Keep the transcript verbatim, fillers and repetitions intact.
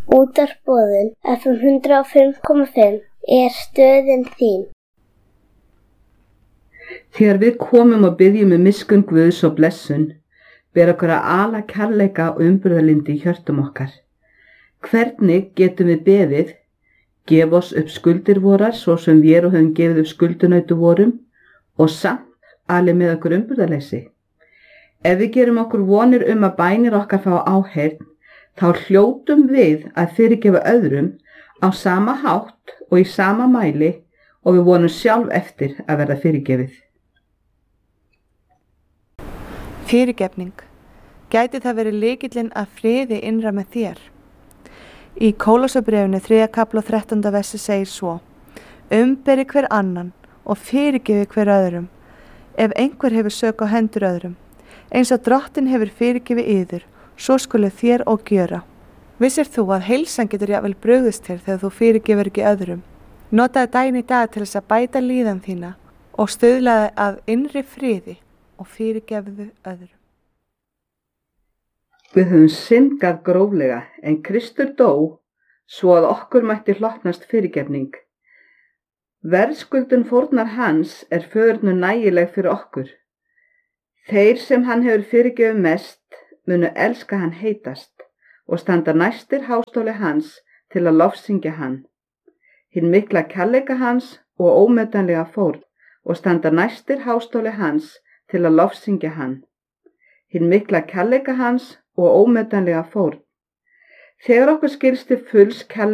Útvarpsboðun F M hundrað og fimm komma fimm er stöðin þín. Þegar við komum og byggjum með miskunn Guðs og blessun, ber okkur að ala kærleika og umburðarlyndi í hjörtum okkar. Hvernig getum við beðið, gef oss upp skuldir vorar svo sem við og höfum gefið upp skuldunautu vorum og samt ali með okkur umburðarleysi? Ef við gerum okkur vonir um að bænir okkar fá áheyrn, þá hljótum við að fyrirgefa öðrum á sama hátt og í sama mæli og við vonum sjálf eftir að verða fyrirgefið. Fyrirgefning. Gæti það verið lykillinn að friði innra með þér? Í Kólossabréfinu þriðja kafla og þrettánda versi segir svo: Umberi hver annan og fyrirgefi hver öðrum, ef einhver hefur sök á hendur öðrum, eins og Drottinn hefur fyrirgefið yður, svo skulu þér og gjöra. Vissir þú að heilsan getur jafnvel brugðist þér þegar þú fyrirgefur ekki öðrum? Notaðu daginn í dag til þess að bæta líðan þína og stuðlaðu að innri friði og fyrirgefðu öðrum. Við höfum syndgað gróflega, en Kristur dó svo að okkur mætti hlotnast fyrirgefning. Verðskuldun fórnar hans er föðurnu nægileg fyrir okkur. Þeir sem hann hefur fyrirgefið mest munu elska hann heitast og standa næstir hástóli hans til að lofsyngja hann. Hinn mikla kærleika hans og ómetanlega fórn og standa næstir hástóli hans til að lofsyngja hann. Hinn mikla kærleika hans og ómetanlega fórn. Þegar okkur skilst til fulls kærleika